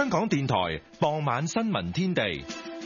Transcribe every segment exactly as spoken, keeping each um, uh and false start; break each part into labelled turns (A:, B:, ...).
A: 香港電台傍晚新聞天地。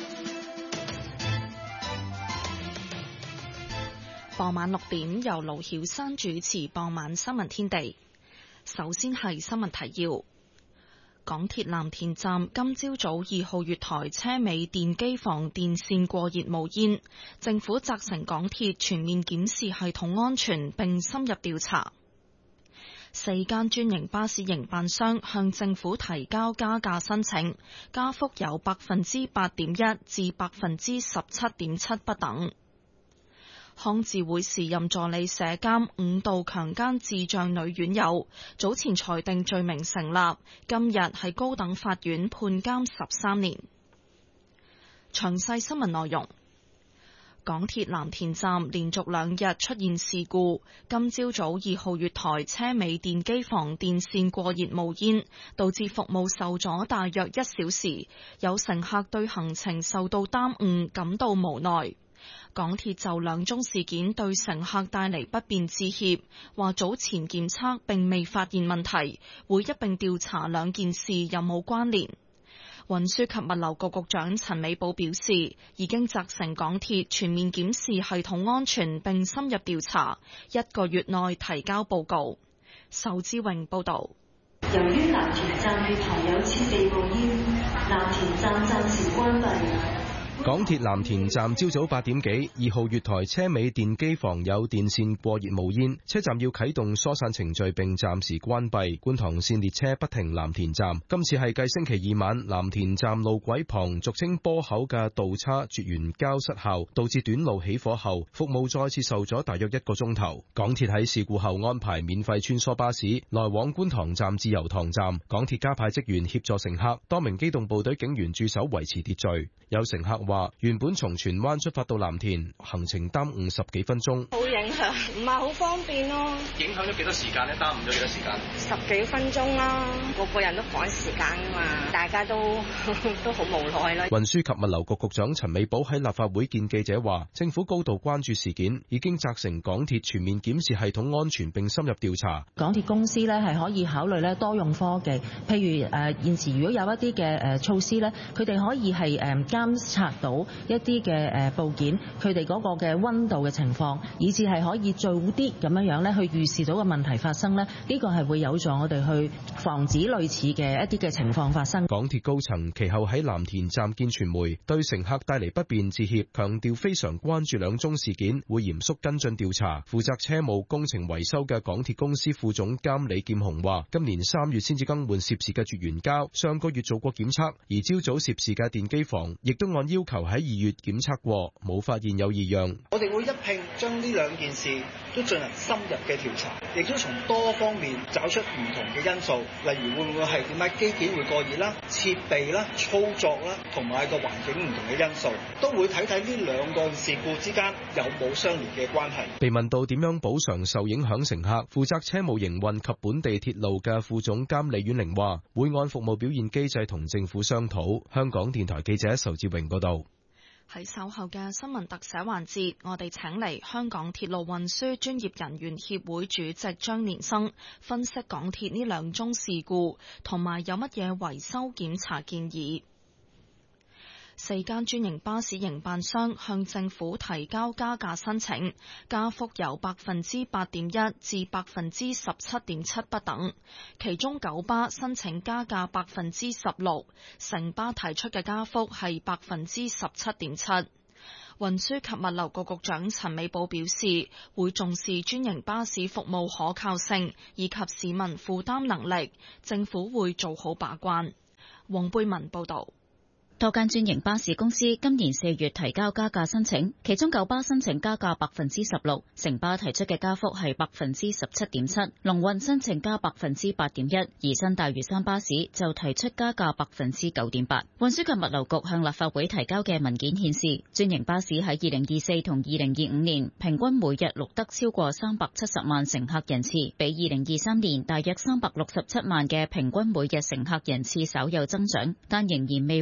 B: 傍晚六點由盧曉珊主持傍晚新聞天地。首先係新聞提要。港鐵藍田站今朝早二號月台車尾電機房電線過熱冒煙，政府責成港鐵全面檢視系統安全並深入調查。四間專營巴士營辦商向政府提交加價申請，加幅由百分之八點一至百分之十七點七不等。康智會時任助理社監五度強姦智障女院友，早前裁定罪名成立，今日喺高等法院判監十三年。詳細新聞內容。港鐵藍田站連續兩日出現事故，今朝早二號月台車尾電機房電線過熱冒煙，導致服務受阻大約一小時，有乘客對行程受到耽誤感到無奈。港鐵就兩宗事件對乘客帶嚟不便致歉，話早前檢測並未發現問題，會一併調查兩件事有冇關聯。運輸及物流局局長陳美寶表示，已經責成港鐵全面檢視系統安全並深入調查，一個月內提交報告。仇之榮報導。
C: 由於藍田站月台有設備冒煙，藍田站暫時關閉。
D: 港鐵藍田站朝早八點幾，二號月台車尾電機房有電線過熱冒煙，車站要啟動疏散程序並暫時關閉，觀塘線列車不停藍田站。今次係繼星期二晚藍田站路軌旁俗稱波口嘅道叉絕緣膠失效，導致短路起火後，服務再次受阻大約一個鐘頭。港鐵喺事故後安排免費穿梭巴士來往觀塘站至油塘站，港鐵加派職員協助乘客，多名機動部隊警員駐守維持秩序。有乘客話原本從荃灣出發到藍田，行程耽誤十幾分鐘，
E: 好影響，唔係好方便咯。影響咗幾多時間咧？耽誤咗幾多時間？十幾分鐘啦，個個人都趕時間㗎嘛，大家都都好無奈啦。
D: 運輸及物流局局長陳美寶喺立法會見記者話，政府高度關注事件，已經責成港鐵全面檢視系統安全並深入調查。
F: 港鐵公司咧係可以考慮咧多用科技，譬如誒、呃、現時如果有一啲嘅誒措施咧，佢哋可以係誒監察到一啲嘅誒部件，佢哋嗰個嘅溫度嘅情況，以至係可以早啲咁樣樣咧去預示到個問題發生咧，呢個係會有助我哋去防止類似嘅一啲嘅情況發生。
D: 港鐵高層其後喺藍田站見傳媒，對乘客帶嚟不便致歉，強調非常關注兩宗事件，會嚴肅跟進調查。負責車務工程維修嘅港鐵公司副總監李劍雄話，今年三月先至更換涉事嘅絕緣膠，上個月做過檢測，而朝早涉事嘅電機房亦都按要求喺二月檢測過，冇發現有異樣。
G: 我哋會一併將呢兩件事都進行深入嘅調查，亦都從多方面找出唔同嘅因素，例如會唔會係點解機件會過熱啦、設備啦、操作啦，同埋個環境唔同嘅因素，都會睇睇呢兩個事故之間有冇相連嘅關係。
D: 被問到點樣補償受影響乘客，負責車務營運及本地鐵路嘅副總監李婉玲話，會按服務表現機制同政府商討。香港電台記者仇志榮報道。
B: 喺稍後嘅新聞特寫環節，我哋請嚟香港鐵路運輸專業人員協會主席張連生分析港鐵呢兩宗事故，同埋有乜嘢維修檢查建議。四間專營巴士營辦商向政府提交加價申請，加幅由百分之八點一至百分之十七點七不等。其中九巴申請加價百分之十六，城巴提出嘅加幅係百分之十七點七。運輸及物流局局長陳美寶表示，會重視專營巴士服務可靠性以及市民負擔能力，政府會做好把關。黃貝文報導。
H: 多間專營巴士公司今年四月提交加價申請，其中九巴申請加價百分之十六，城巴提出嘅加幅係百分之十七點七，龍運申請加百分之八點一，而新大嶼山巴士就提出加價百分之九點八。運輸及物流局向立法會提交嘅文件顯示，專營巴士喺二零二四同二零二五年平均每日錄得超過三百七十萬乘客人次，比二零二三年大約三百六十七萬嘅平均每日乘客人次稍有增長，但仍然未回復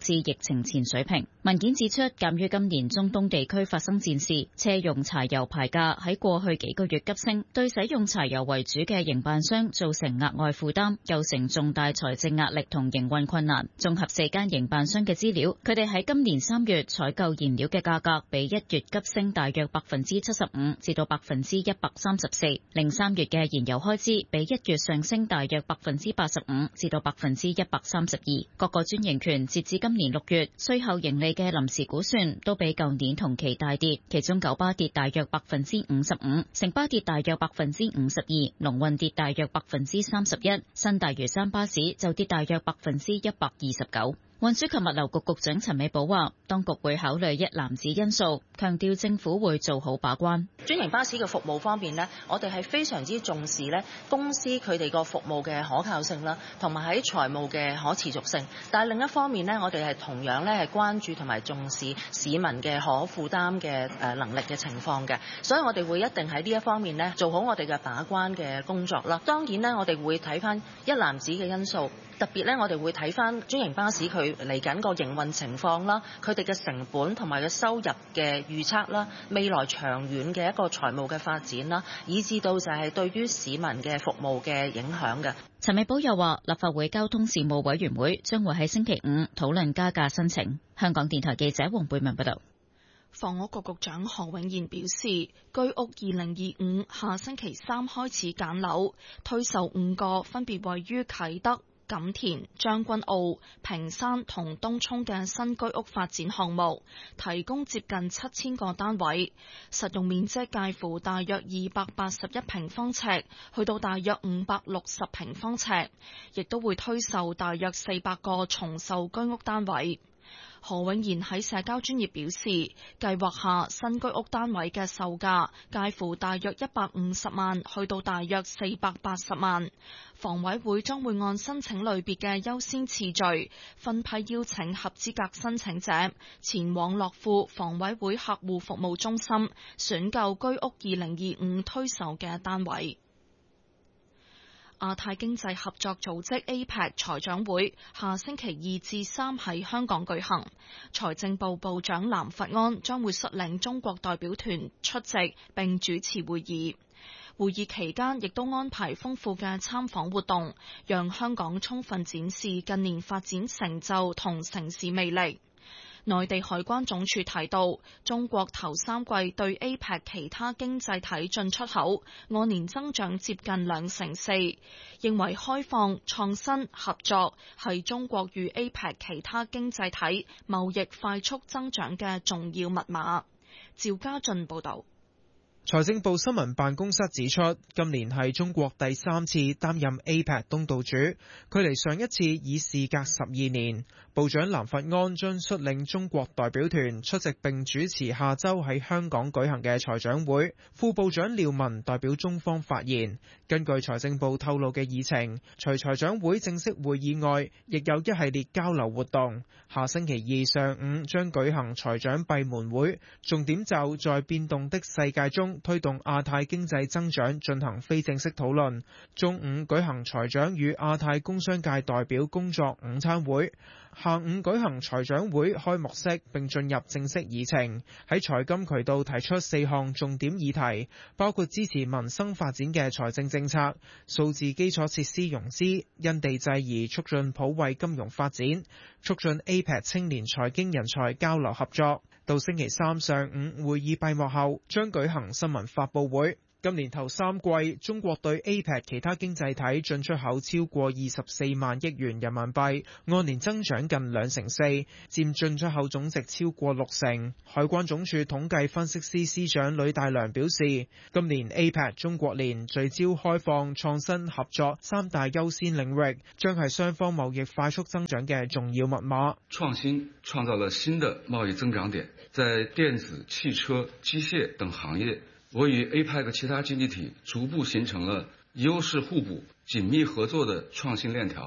H: 至疫情前水平。文件指出，鑑於今年中東地區發生戰事，車用柴油牌價喺過去幾個月急升，對使用柴油為主嘅營辦商造成額外負擔，構成重大財政壓力同營運困難。綜合四間營辦商嘅資料，佢哋喺今年三月採購燃料嘅價格比一月急升大約百分之七十五至到百分之一百三十四，零三月嘅燃油開支比一月上升大約百分之八十五至到百分之一百三十二。各個專營權截至今年六月稅後盈利嘅臨時估算都比舊年同期大跌，其中九巴跌大約百分之五十五，城巴跌大約百分之五十二，龍運跌大約百分之三十一，新大嶼山巴士就跌大約百分之一百二十九。運輸及物流局局長陳美寶話，當局會考慮一籃子因素，強調政府會做好把關。
F: 專營巴士嘅服務方面呢，我哋係非常之重視呢公司佢哋個服務嘅可靠性啦，同埋喺財務嘅可持續性。但係另一方面呢，我哋係同樣咧係關注同埋重視市民嘅可負擔嘅誒能力嘅情況嘅，所以我哋會一定喺呢一方面呢做好我哋嘅把關嘅工作啦。當然呢，我哋會睇翻一籃子嘅因素。特別咧，我哋會睇翻專營巴士佢嚟緊個營運情況啦，佢哋嘅成本同埋嘅收入嘅預測啦，未來長遠嘅一個財務嘅發展啦，以至到就係對於市民嘅服務嘅影響嘅。
H: 陳美寶又話，立法會交通事務委員會將會喺星期五討論加價申請。香港電台記者黃貝文報道。
B: 房屋局局長何永賢表示，居屋二零二五下星期三開始揀樓，推售五個分別位於啟德、錦田、將軍澳、屏山同東涌嘅新居屋發展項目，提供接近七千個單位，實用面積介乎大約二百八十一平方尺去到大約五百六十平方尺，亦都會推售大約四百個重售居屋單位。何永賢喺社交專頁表示，計劃下新居屋單位嘅售價介乎大約一百五十萬去到大約四百八十萬。房委會將會按申請類別嘅優先次序，分批邀請合資格申請者前往樂富房委會客戶服務中心選購居屋二零二五推售嘅單位。亞太經濟合作組織 A P E C 財長會下星期二至三喺香港舉行，財政部部長藍佛安將會率領中國代表團出席並主持會議。會議期間亦都安排豐富嘅參訪活動，讓香港充分展示近年發展成就同城市魅力。內地海關總署提到，中國頭三季對 A P E C 其他經濟體進出口按年增長接近兩成四，認為開放、創新、合作係中國與 A P E C 其他經濟體貿易快速增長嘅重要密碼。趙家俊報導。
I: 財政部新聞辦公室指出，今年係中國第三次擔任 A P E C 東道主，距離上一次已事隔十二年。部長藍佛安將率領中國代表團出席並主持下周喺香港舉行嘅財長會，副部長廖文代表中方發言。根據財政部透露嘅議程，除財長會正式會議外，亦有一系列交流活動。下星期二上午將舉行財長閉門會，重點就在變動的世界中推動亞太經濟增長進行非正式討論。中午舉行財長與亞太工商界代表工作午餐會，下午舉行財長會開幕式並進入正式議程。喺財金渠道提出四項重點議題，包括支持民生發展嘅財政政策、數字基礎設施融資、因地制宜促進普惠金融發展、促進 A P E C 青年財經人才交流合作。到星期三上午會議閉幕後，將舉行新聞發佈會。今年頭三季，中國對 A P E C 其他經濟體進出口超過二十四萬億元人民幣，按年增長近兩成四，佔進出口總值超過六成。海關總署統計分析司司長呂大良表示，今年 A P E C 中國年聚焦開放、創新、合作三大優先領域，將係雙方貿易快速增長嘅重要密碼。
J: 創新創造了新的貿易增長點，在電子、汽車、機械等行業，我與 A P E C 其他經濟體逐步形成了優勢互補、緊密合作的創新鏈條。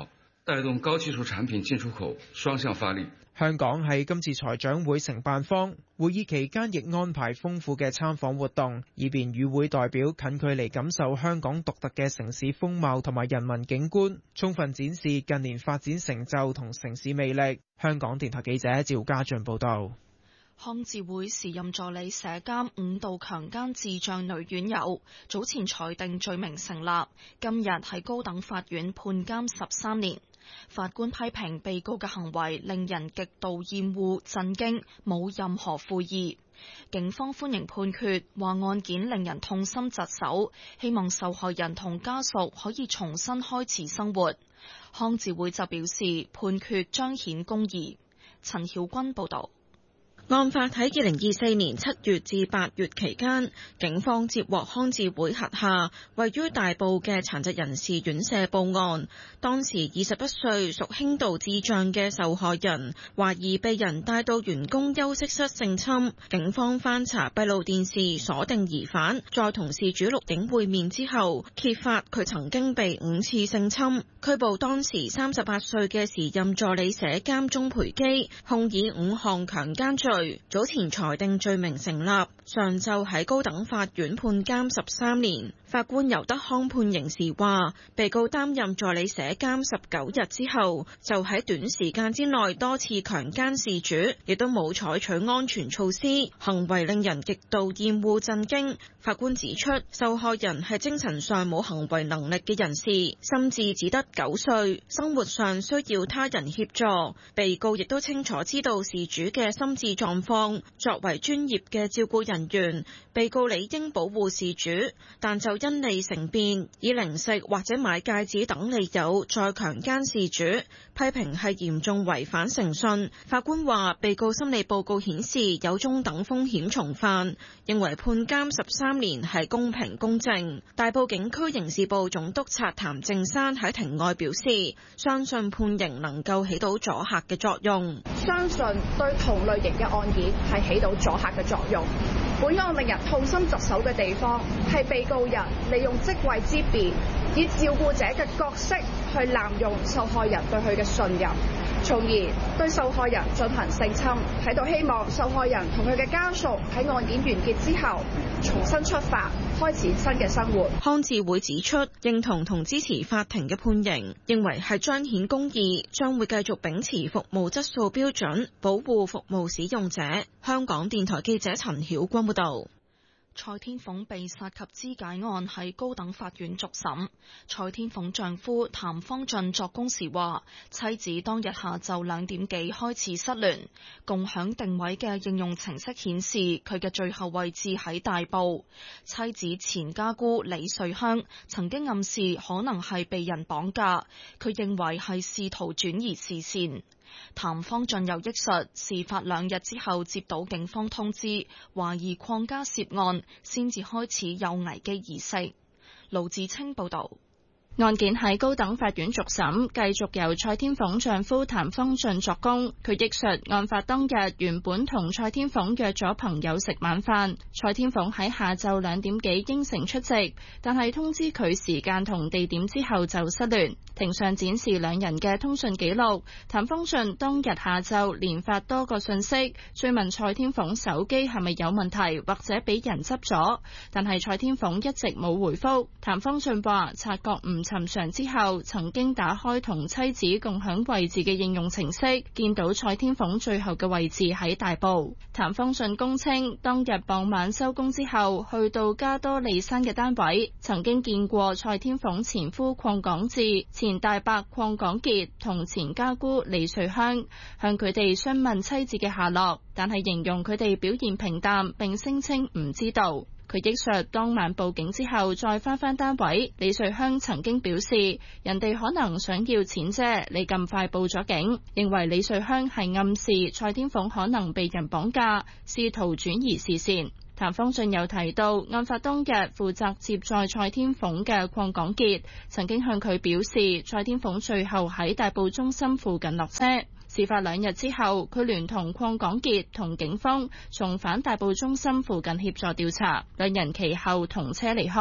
J: 帶動高技術產品進出口雙向發力。
I: 香港係今次財長會承辦方，會議期間亦安排豐富嘅參訪活動，以便與會代表近距離感受香港獨特嘅城市風貌同埋人文景觀，充分展示近年發展成就同城市魅力。香港電台記者趙家俊報道。
B: 康智會時任助理社監五度強姦智障女院友，早前裁定罪名成立，今日喺高等法院判監十三年。法官批評被告嘅行為令人極度厭惡、震驚，冇任何悔意。警方歡迎判決，話案件令人痛心疾首，希望受害人同家屬可以重新開始生活。康智會就表示，判決彰顯公義。陳曉君報道。
K: 案發喺二零二四年七月至八月期間，警方接獲康智會轄下位於大埔嘅殘疾人士院舍報案。當時二十一歲屬輕度智障嘅受害人懷疑被人帶到員工休息室性侵。警方翻查閉路電視鎖定疑犯，再同事主錄影會面之後，揭發佢曾經被五次性侵。拘捕當時三十八歲嘅時任助理社監鍾培基，控以五項強姦罪。早前裁定罪名成立，上晝喺高等法院判監十三年。法官尤德康判刑時話，被告擔任助理社監十九日之後，就喺短時間之內多次強姦事主，亦都冇採取安全措施，行為令人極度厭惡震驚。法官指出，受害人係精神上冇行為能力嘅人士，心智只得九歲，生活上需要他人協助。被告亦都清楚知道事主嘅心智狀況，作為專業嘅照顧人員，被告理應保護事主，但就因利成便，以零食或者買戒指等理由再強姦事主，批評係嚴重違反誠信。法官話，被告心理報告顯示有中等風險重犯，認為判監十三年係公平公正。大埔警區刑事部總督察譚正山喺庭外表示，相信判刑能夠起到阻嚇嘅作用，
L: 相信對同類型嘅案件係起到阻嚇嘅作用。本案令人痛心疾首嘅地方係被告人利用職位之便，以照顧者嘅角色去濫用受害人對佢嘅信任，從而對受害人進行性侵。喺度希望受害人同佢嘅家屬喺案件完結之後重新出發，開始新嘅生活。
K: 康智會指出，認同同支持法庭嘅判刑，認為係彰顯公義，將會繼續秉持服務質素標準，保護服務使用者。香港電台記者陳曉君報道。
B: 蔡天鳳被殺及肢解案喺高等法院續審。蔡天鳳丈夫譚方俊作供時話，妻子當日下晝兩點幾開始失聯，共享定位嘅應用程式顯示佢嘅最後位置喺大埔。妻子前家姑李瑞香曾經暗示可能係被人綁架，佢認為係試圖轉移視線。譚方俊又憶述，事發兩日之後接到警方通知，懷疑鄺家涉案，先至開始有危機意識。盧志清報道。
M: 案件喺高等法院續審，繼續由蔡天鳳丈夫譚方俊作供。佢憶述，案發當日原本同蔡天鳳約咗朋友食晚飯，蔡天鳳喺下晝兩點幾應承出席，但係通知佢時間同地點之後就失聯。庭上展示兩人嘅通訊記錄，譚方俊當日下晝連發多個訊息，追問蔡天鳳手機係咪有問題或者俾人執咗，但係蔡天鳳一直冇回覆。譚方俊話察覺唔尋常之後，曾經打開同妻子共享位置嘅應用程式，見到蔡天鳳最後嘅位置喺大埔。譚方俊供稱，當日傍晚收工之後，去到加多利山嘅單位，曾經見過蔡天鳳前夫鄺港智、前大伯鄺港傑同前家姑李瑞香，向佢哋詢問妻子嘅下落，但係形容佢哋表現平淡，並聲稱唔知道。佢憶述當晚報警之後再返返單位，李瑞香曾經表示人哋可能想要錢啫，你咁快報咗警，認為李瑞香係暗示蔡天鳳可能被人綁架，試圖轉移視線。譚方俊又提到，案發當日負責接載蔡天鳳嘅鄺港傑曾經向佢表示，蔡天鳳最後喺大埔中心附近落車。事發兩日之後，佢聯同鄺港傑同警方重返大埔中心附近協助調查，兩人其後同車離開。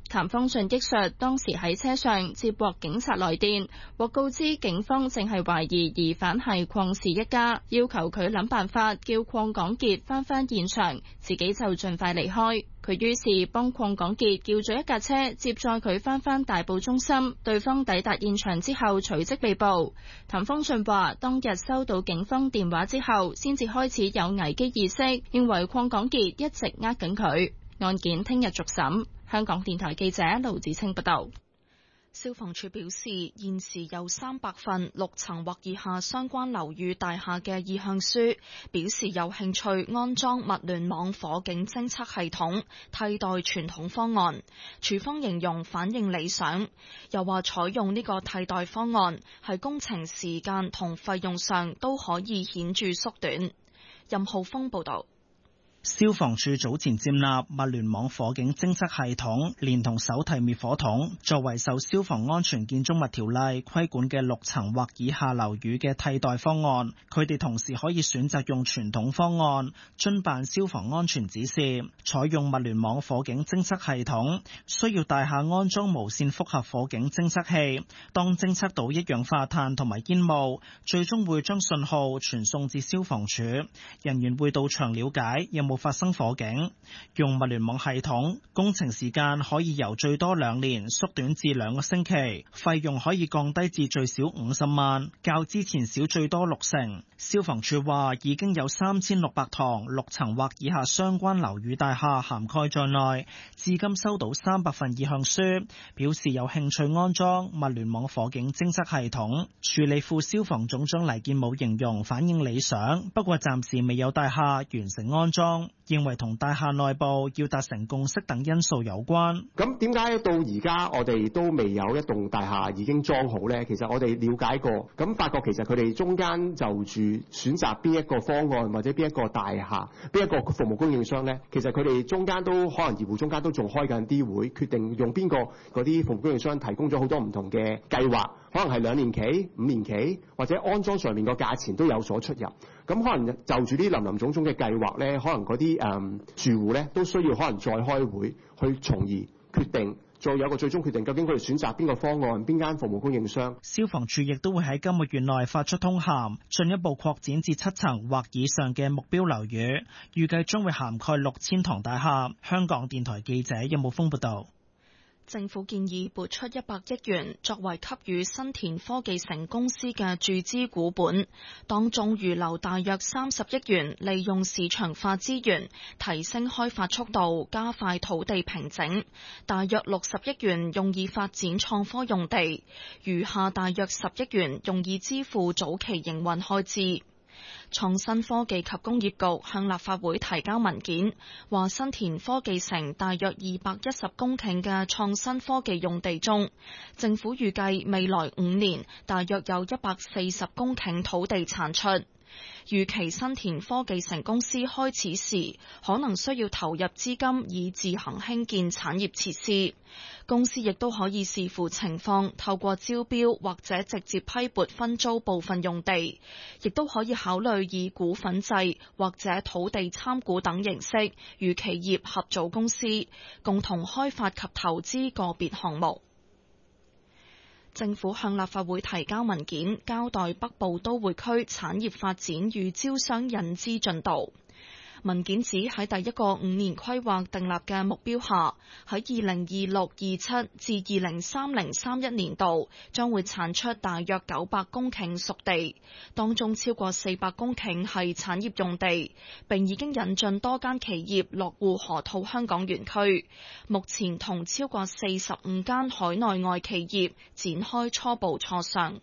M: 譚方俊憶述，當時喺車上接獲警察來電，獲告知警方正係懷疑疑犯係鄺氏一家，要求佢諗辦法叫鄺港傑翻返現場，自己就盡快離開。佢於是幫鄺港傑叫咗一架車接載佢翻返大埔中心，對方抵達現場之後隨即被捕。譚方俊話：當日收到警方電話之後，先至開始有危機意識，認為鄺港傑一直呃緊佢。案件聽日續審。香港電台記者盧子清報道。
B: 消防處表示，現時有三百份六層或以下相關樓宇大廈嘅意向書，表示有興趣安裝物聯網火警偵測系統，替代傳統方案。處方形容反應理想，又話採用呢個替代方案喺工程時間同費用上都可以顯著縮短。任浩峰報道。
N: 消防處早前接納物聯網火警偵測系統連同手提滅火筒作為受消防安全建築物條例規管嘅六層或以下樓宇嘅替代方案，佢哋同時可以選擇用傳統方案，遵辦消防安全指示。採用物聯網火警偵測系統需要大廈安裝無線複合火警偵測器，當偵測到一氧化碳同埋煙霧，最終會將信號傳送至消防處，人員會到場了解有冇發生火警。用物聯網系統，工程時間可以由最多兩年縮短至兩個星期，費用可以降低至最少五十萬，較之前少最多六成。消防處話已經有三千六百幢六層或以下相關樓宇大廈涵蓋在內，至今收到三百份意向書，表示有興趣安裝物聯網火警偵測系統。處理副消防總長黎建武形容反應理想，不過暫時未有大廈完成安裝，認為同大廈內部要達成共識等因素有關。
O: 咁點解到而家我哋都未有一棟大廈已經裝好呢？其實我哋了解過，咁發覺其實佢哋中間就住選擇邊一個方案或者邊一個大廈、邊一個服務供應商呢，其實佢哋中間都可能業戶中間都仲開緊啲會，決定用邊個嗰啲服務供應商提供咗好多唔同嘅計劃，可能係兩年期、五年期，或者安裝上面個價錢都有所出入。咁可能就住啲林林總總嘅計劃呢，可能嗰啲誒住戶呢都需要可能再開會去從而決定，再有個最終決定，究竟佢哋選擇邊個方案、邊間服務供應商。
N: 消防處亦都會喺今個月內發出通函，進一步擴展至七層或以上嘅目標樓宇，預計將會涵蓋六千幢大廈。香港電台記者任武峰報道。
B: 政府建議撥出一百億元作為給予新田科技城公司嘅注資股本，當中預留大約三十億元利用市場化資源提升開發速度，加快土地平整，大約六十億元用以發展創科用地，餘下大約十億元用以支付早期營運開支。創新科技及工業局向立法會提交文件，話新田科技城大約二百一十公頃嘅創新科技用地中，政府預計未來五年大約有一百四十公頃土地產出。預期新田科技城公司開始時，可能需要投入資金以自行興建產業設施。公司亦都可以視乎情況，透過招標或者直接批撥分租部分用地，亦都可以考慮以股份制或者土地參股等形式，與企業合組公司，共同開發及投資個別項目。政府向立法會提交文件，交代北部都會區產業發展與招商引資進度。文件指喺第一個五年規劃訂立嘅目標下，喺二零二六二七至二零三零三一年度將會產出大約九百公頃熟地，當中超過四百公頃係產業用地，並已經引進多間企業落戶河套香港園區，目前同超過四十五間海內外企業展開初步磋商。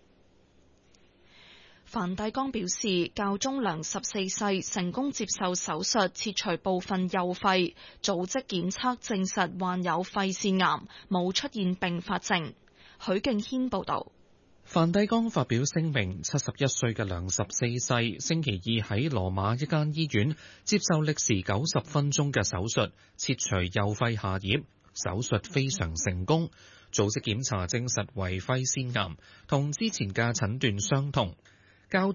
B: 梵蒂岡表示，教宗良十四世成功接受手術切除部分右肺，組織檢測證實患有肺腺癌，冇出現併發症。許敬軒報導。
P: 梵蒂岡發表聲明，七十一歲嘅良十四世星期二喺羅馬一間醫院接受歷時九十分鐘嘅手術，切除右肺下葉，手術非常成功。組織檢查證實為肺腺癌，同之前嘅診斷相同。教宗